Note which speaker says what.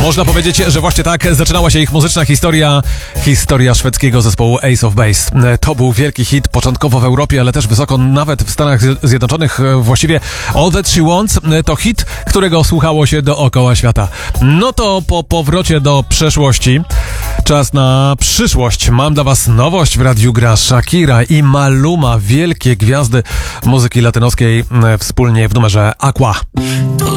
Speaker 1: Można powiedzieć, że właśnie tak zaczynała się ich muzyczna historia szwedzkiego zespołu Ace of Base. To był wielki hit początkowo w Europie, ale też wysoko nawet w Stanach Zjednoczonych. Właściwie All That She Wants to hit, którego słuchało się dookoła świata. No to po powrocie do przeszłości czas na przyszłość. Mam dla was nowość. W radiu gra Shakira i Maluma, wielkie gwiazdy muzyki latynoskiej, wspólnie w numerze Aqua.